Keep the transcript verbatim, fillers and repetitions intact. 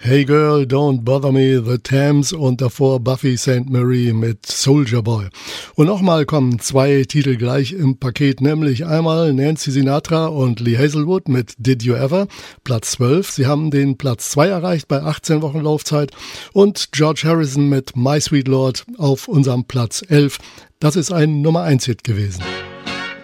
Hey Girl, Don't Bother Me, The Thames und davor Buffy Sainte Marie mit Soldier Boy. Und nochmal kommen zwei Titel gleich im Paket, nämlich einmal Nancy Sinatra und Lee Hazelwood mit Did You Ever, Platz zwölf. Sie haben den Platz zwei erreicht bei achtzehn Wochen Laufzeit und George Harrison mit My Sweet Lord auf unserem Platz elf. Das ist ein Nummer eins Hit gewesen.